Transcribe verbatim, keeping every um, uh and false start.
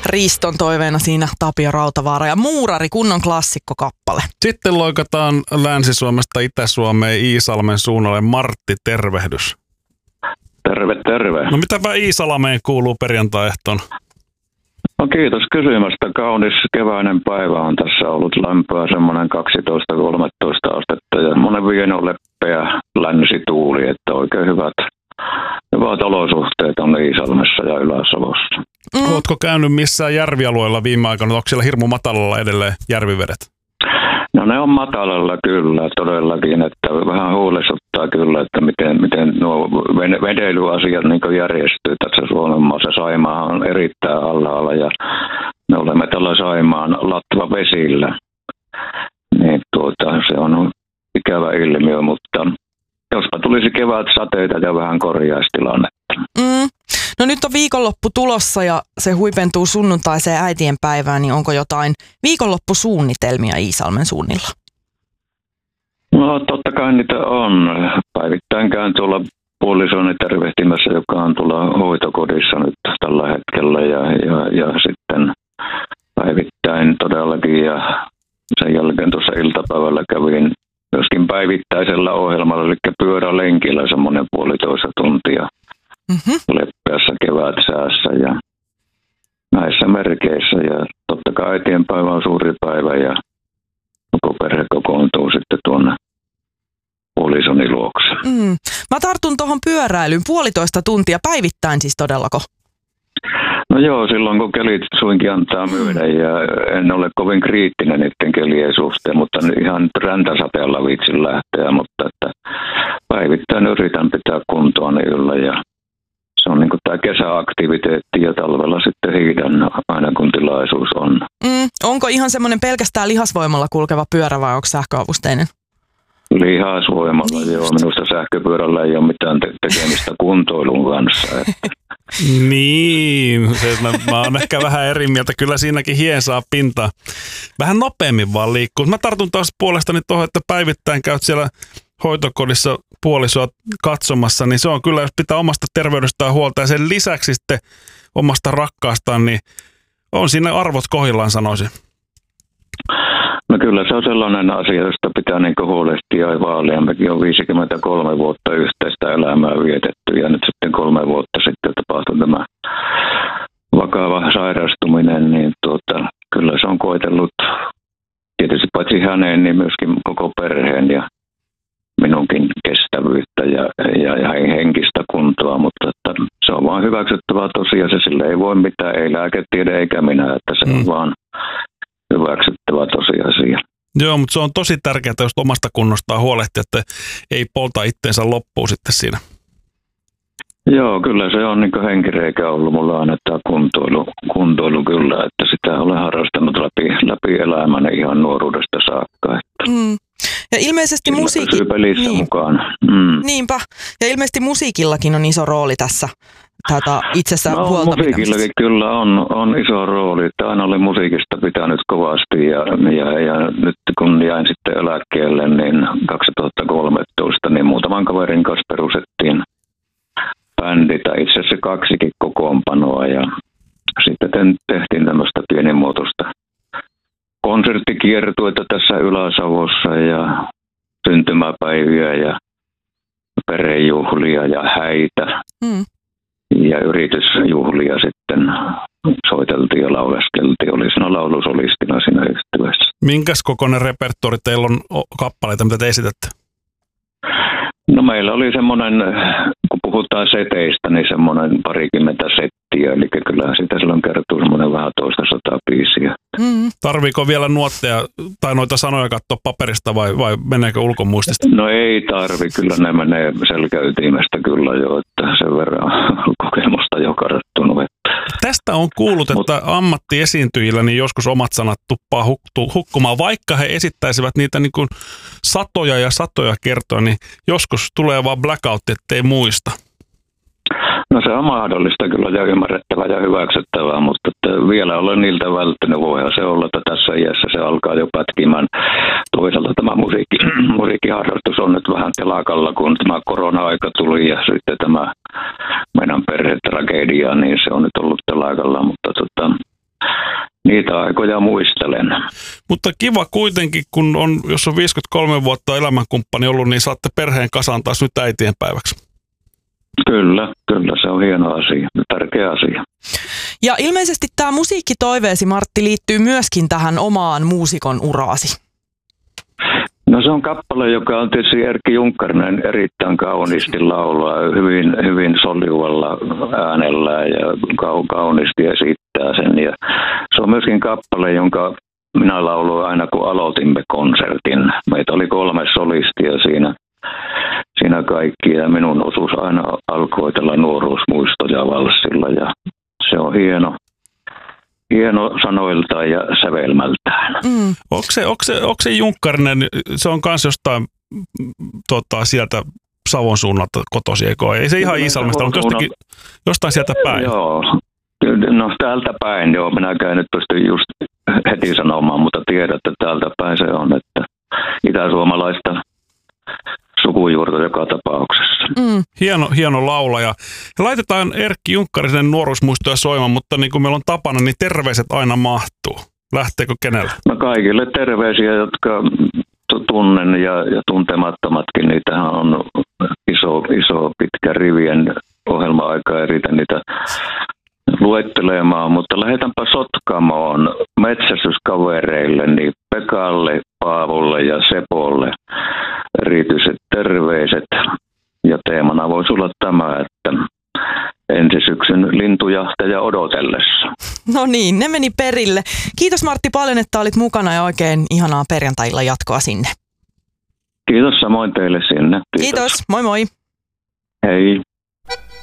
Riston toiveena siinä Tapio Rautavaara ja Muurari, kunnon klassikkokappale. Sitten loikataan Länsi-Suomesta Itä-Suomeen Iisalmen suunnalle. Martti, tervehdys. Terve, terve. No mitäpä Iisalmeen kuuluu perjantai-ehtoon? No kiitos kysymästä. Kaunis keväinen päivä on tässä ollut, lämpöä semmoinen kaksitoista kolmetoista astetta ja monen vieno leppeä länsituuli, että oikein hyvät, hyvät olosuhteet on Iisalmessa ja Ylä-Savossa. Mm. Ootko käynyt missään järvialueella viime aikoina? Onko siellä hirmu matalalla edelleen järvivedet? No ne on matalalla kyllä, todellakin, että vähän huolestuttaa kyllä, että miten, miten nuo vedeilyasiat niin järjestyy tässä Suomen maassa. Saimaa on erittäin alhaalla ja me olemme tällä Saimaan latva vesillä. Niin tuota, se on ikävä ilmiö, mutta jospa tulisi kevät sateita ja vähän korjaistilannetta. Mm. No nyt on viikonloppu tulossa ja se huipentuu sunnuntaiseen äitien päivään, niin onko jotain viikonloppusuunnitelmia Iisalmen suunnilla? No totta kai niitä on. Päivittäin käyn tuolla puolisoni tervehtimässä, joka on tuolla hoitokodissa nyt tällä hetkellä ja, ja, ja sitten päivittäin todellakin ja sen jälkeen tuossa iltapäivällä kävin myöskin päivittäisellä ohjelmalla, eli pyörälenkillä semmoinen puolitoista tuntia. Mm-hmm. Leppeässä kevätsäässä ja näissä merkeissä. Ja totta kai äitienpäivä on suuri päivä ja koko perhe kokoontuu sitten tuonne puolisoni luokse. Mm. Mä tartun tuohon pyöräilyyn puolitoista tuntia päivittäin siis todellako? No joo, silloin kun kelit suinkin antaa myydä ja en ole kovin kriittinen niiden kelien suhteen, mutta ihan räntäsateella viitsin lähteä, mutta että päivittäin yritän pitää kuntoani yllä ja se on niin kuin tämä kesäaktiviteetti ja talvella sitten hiihdän aina kun tilaisuus on. Mm, onko ihan semmoinen pelkästään lihasvoimalla kulkeva pyörä vai onko sähköavusteinen? Lihasvoimalla, niin joo. Minusta sähköpyörällä ei ole mitään te- tekemistä kuntoilun kanssa. Että. Niin, se, mä, mä oon ehkä vähän eri mieltä. Kyllä siinäkin hien saa pintaa. Vähän nopeammin vaan liikkuu. Mä tartun taas puolestani tuohon, että päivittäin käyt siellä hoitokodissa puolisoa katsomassa, niin se on kyllä, jos pitää omasta terveydestään huolta ja sen lisäksi sitten omasta rakkaastaan, niin on siinä arvot kohdillaan, sanoisin. No kyllä se on sellainen asia, josta pitää niin huolehtia ja vaalia. Mekin on viisikymmentäkolme vuotta yhteistä elämää vietetty ja nyt sitten kolme vuotta sitten tapahtui tämä vakava sairastuminen, niin tuota, kyllä se on koetellut tietysti paitsi häneen, niin myöskin koko perheen ja minunkin kestävyyttä ja, ja, ja henkistä kuntoa, mutta että se on vaan hyväksyttävää tosiaan, se sille ei voi mitään, ei lääketiede eikä minä, että se on mm. vaan hyväksyttävä tosiasia. Joo, mutta se on tosi tärkeää, jos omasta kunnostaan huolehtia, että ei polta itteensä loppuun sitten siinä. Joo, kyllä se on niin henkireikä ollut mulla aina tämä kuntoilu, kuntoilu kyllä, että sitä olen harrastanut läpi, läpi elämäni ihan nuoruudesta saakka. Että. Mm. Ja ilmeisesti musiikki... Pysyy pelissä niin. mukaan. Mm. Niinpä. Ja ilmeisesti musiikillakin on iso rooli tässä tätä itsessä no, huolta musiikillakin kyllä on, on iso rooli. Että aina oli musiikista pitänyt kovasti ja, ja, ja nyt kun jäin sitten eläkkeelle niin kaksituhattakolmetoista, niin muutaman kaverin kanssa perustettiin bändi tai itse asiassa kaksikin kokoonpanoa ja sitten tehtiin tämmöistä pienimuotoista konserttikiertueita tässä Ylä-Savossa ja syntymäpäiviä ja perhejuhlia ja häitä mm. ja yritysjuhlia sitten soiteltiin ja lauleskeltiin. Oli siinä laulusolistina siinä yhtyessä. Minkäs kokoinen repertuaari teillä on kappaleita, mitä te esitätte? No meillä oli semmoinen, kun puhutaan seteistä, niin semmoinen parikymmentä settiä, eli kyllähän sitä silloin kertoo semmoinen vähän toista sata biisiä. Mm-hmm. Tarviiko vielä nuotteja tai noita sanoja katsoa paperista vai, vai meneekö ulkomuistista? No ei tarvi, kyllä ne menee selkäytimestä kyllä jo, että sen verran kokemusta jo karttunut. Tästä on kuullut, että Mut, ammattiesiintyjillä niin joskus omat sanat tuppaa hukkumaan, vaikka he esittäisivät niitä niin kuin satoja ja satoja kertoja, niin joskus tulee vaan blackout, ettei muista. No se on mahdollista kyllä ja ymmärrettävää ja hyväksyttävää, mutta että vielä olen niiltä välttänyt. Voihan se olla, että tässä iässä se alkaa jo pätkimään. Toisaalta tämä musiikki, musiikkiharrastus on nyt vähän telakalla, kun tämä korona-aika tuli ja sitten tämä meidän perhetragedia, niin se on nyt ollut telakalla, mutta tota, niitä aikoja muistelen. Mutta kiva kuitenkin, kun on, jos on viisikymmentäkolme vuotta elämänkumppani ollut, niin saatte perheen kasaan taas nyt äitien päiväksi. Kyllä, kyllä se on hieno asia, tärkeä asia. Ja ilmeisesti tämä musiikkitoiveesi, Martti, liittyy myöskin tähän omaan muusikon uraasi. No se on kappale, joka on tietysti Erkki Junkkarinen erittäin kauniisti laulaa, hyvin, hyvin soljuvalla äänellä ja kauniisti esittää sen. Ja se on myöskin kappale, jonka minä lauloin aina kun aloitimme konsertin. Meitä oli kolme solistia siinä, siinä kaikki ja minun osuus aina alkoi tällä nuoruusmuistoja valssilla ja se on hieno. Hieno sanoiltaan ja sävelmältään. Mm. Onko se, onko se, onko se Junkkarinen, se on kans jostain tota, sieltä Savon suunnalta kotosi, eikö? Ei se ihan Iisalmesta, mutta jostakin, jostain sieltä päin. Joo, no täältä päin, joo. Minäkään nyt pysty just heti sanomaan, mutta tiedän, että täältä päin se on, että itäsuomalaista sukujuurta joka tapauksessa. Mm. Hieno, hieno laulaja. Ja laitetaan Erkki Junkkarisen nuoruusmuistoja soimaan, mutta niin kuin meillä on tapana, niin terveiset aina mahtuu. Lähteekö kenellä? No kaikille terveisiä, jotka tunnen ja, ja tuntemattomatkin. Niitähän on iso, iso pitkä rivien ohjelma-aika, ei riitä niitä luettelemaan, mutta lähdetäänpä Sotkamoon metsästyskavereille, niin Pekalle, Paavolle ja Sepolle erityiset terveiset. Ja teemana voisi olla tämä, että ensi syksyn lintujahteja odotellessa. No niin, ne meni perille. Kiitos Martti paljon, että olit mukana ja oikein ihanaa perjantai-illan jatkoa sinne. Kiitos samoin teille sinne. Kiitos, Kiitos. Moi moi. Hei.